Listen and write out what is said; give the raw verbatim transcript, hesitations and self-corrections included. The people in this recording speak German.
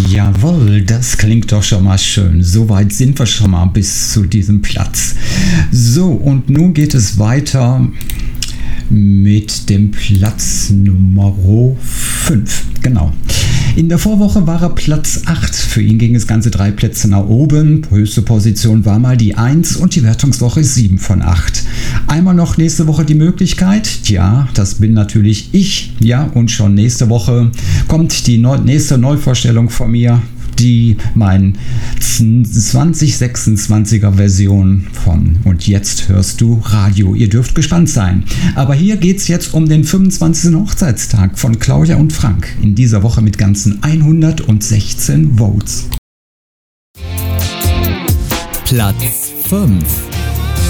Jawohl, das klingt doch schon mal schön. Soweit sind wir schon mal bis zu diesem Platz. So, und nun geht es weiter mit dem Platz Nummer fünf. Genau. In der Vorwoche war er Platz acht. Für ihn ging es ganze drei Plätze nach oben. Höchste Position war mal die eins und die Wertungswoche ist sieben von acht. Einmal noch nächste Woche die Möglichkeit. Ja, das bin natürlich ich. Ja, und schon nächste Woche kommt die neu- nächste Neuvorstellung von mir, die mein zwanzig sechsundzwanziger Version von Und jetzt hörst du Radio. Ihr dürft gespannt sein. Aber hier geht es jetzt um den fünfundzwanzigsten Hochzeitstag von Claudia und Frank. In dieser Woche mit ganzen hundertsechzehn Votes. Platz fünf.